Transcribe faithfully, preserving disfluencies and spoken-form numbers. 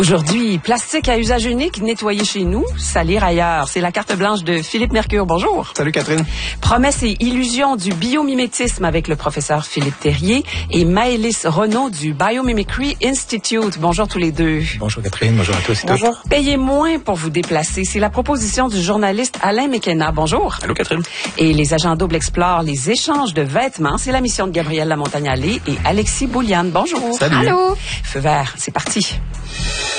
Aujourd'hui, plastique à usage unique, nettoyer chez nous, salir ailleurs. C'est la carte blanche de Philippe Mercure. Bonjour. Salut Catherine. Promesses et illusions du biomimétisme avec le professeur Philippe Terrier et Maëlys Renaud du Biomimicry Institute. Bonjour tous les deux. Bonjour Catherine, bonjour à tous et Bonjour. Toutes. Payez moins pour vous déplacer. C'est la proposition du journaliste Alain McKenna. Bonjour. Allô Catherine. Et les agents doubles explorent les échanges de vêtements. C'est la mission de Gabrielle Lamontagne-Allé et Alexis Bouliane. Bonjour. Salut. Allô. Feu vert, c'est parti.